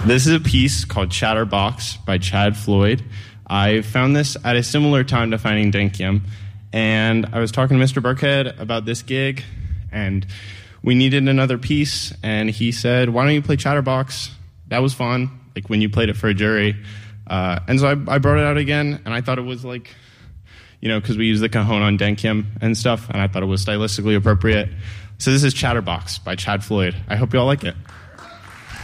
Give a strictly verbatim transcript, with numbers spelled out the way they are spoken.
This is a piece called Chatterbox by Chad Floyd. I found this at a similar time to finding Denkyem, and I was talking to Mister Burkhead about this gig, and we needed another piece, and he said, why don't you play Chatterbox? That was fun, like when you played it for a jury. Uh, and so I, I brought it out again, and I thought it was like, you know, because we use the cajon on Denkyem and stuff, and I thought it was stylistically appropriate. So this is Chatterbox by Chad Floyd. I hope you all like it.